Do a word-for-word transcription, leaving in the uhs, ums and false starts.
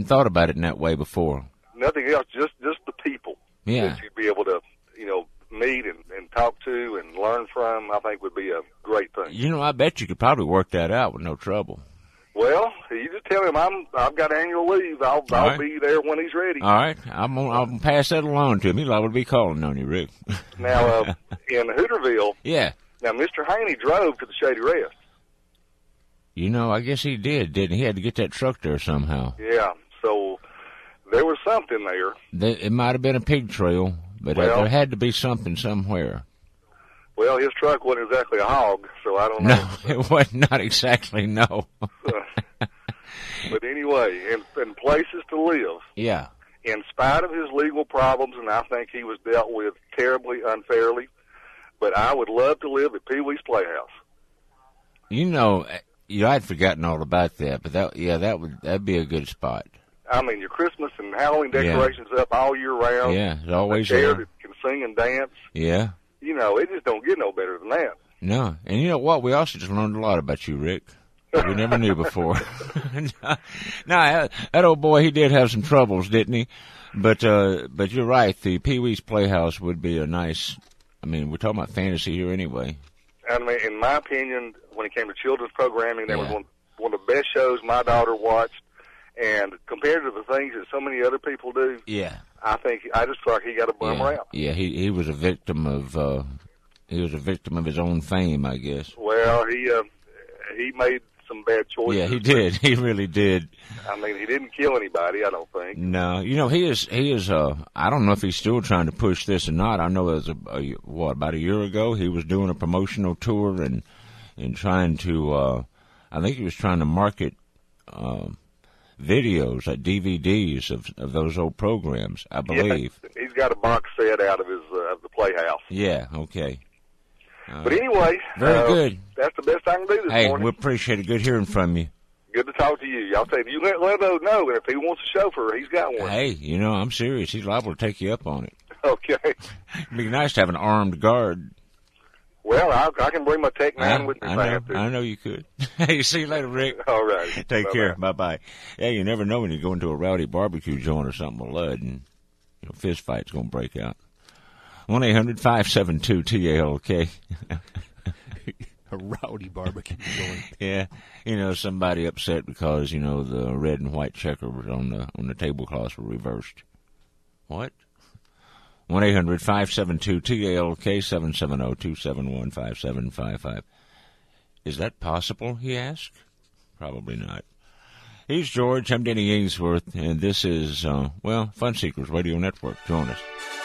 hadn't thought about it in that way before. Nothing else, just just the people Yeah. that you'd be able to, you know, meet and, and talk to and learn from, I think would be a great thing. You know, I bet you could probably work that out with no trouble. Well, you just tell him I'm, I've got annual leave. I'll, All I'll right. be there when he's ready. All right. I'm gonna, I'm gonna pass that along to him. He's liable to be calling on you, Rick. Now, uh, in Hooterville, Yeah. now Mister Haney drove to the Shady Rest. You know, I guess he did, didn't he? He had to get that truck there somehow. Yeah, so there was something there. They, it might have been a pig trail, but Well- uh, there had to be something somewhere. Well, his truck wasn't exactly a hog, so I don't know. No, it was not exactly, no. But anyway, in, in places to live, Yeah. in spite of his legal problems, and I think he was dealt with terribly unfairly, but I would love to live at Pee Wee's Playhouse. You know, you know, I'd forgotten all about that, but that, yeah, that would, that'd be a good spot. I mean, your Christmas and Halloween decorations up all year round. Yeah, it's always a chair there. that can sing and dance. Yeah. You know, it just don't get no better than that. No, and you know what? We also just learned a lot about you, Rick. That we never knew before. no, no, that old boy, he did have some troubles, didn't he? But uh, but you're right. The Pee Wee's Playhouse would be a nice. I mean, we're talking about fantasy here anyway. I mean, in my opinion, when it came to children's programming, that Yeah. was one one of the best shows my daughter watched. And compared to the things that so many other people do, Yeah. I think I just thought he got a bum Yeah, rap. yeah. He he was a victim of uh, he was a victim of his own fame, I guess. Well, he uh, he made some bad choices. Yeah, he did. He really did. I mean, he didn't kill anybody, I don't think. No, you know, he is, he is, uh, I don't know if he's still trying to push this or not. I know it was, a, a, what, about a year ago, he was doing a promotional tour and, and trying to, uh, I think he was trying to market, uh, videos, like D V Ds of, of those old programs, I believe. Yeah, he's got a box set out of his, uh, of the Playhouse. Yeah, okay. Uh, But anyway, very uh, good. That's the best I can do this Hey, morning. we appreciate it. Good hearing from you. Good to talk to you. Y'all say, you let Lebo know, and if he wants a chauffeur, he's got one. Hey, you know, I'm serious. He's liable to take you up on it. Okay. It'd be nice to have an armed guard. Well, I, I can bring my Tech I, nine with me I if I know, have to. I know you could. Hey, see you later, Rick. All right. Take Bye-bye. care. Bye-bye. Yeah, you never know when you go into a rowdy barbecue joint or something with Lud, and you know, fist fight's going to break out. one eight hundred five seven two T A L K. A rowdy barbecue joint. Yeah, you know, somebody upset because, you know, the red and white checker was on the on the tablecloths were reversed. What? one eight hundred five seven two T A L K, seven seven zero two seven one five seven five five. Is that possible, he asked? Probably not. He's George. I'm Denny Ainsworth, and this is, uh, well, Fun Seekers Radio Network. Join us.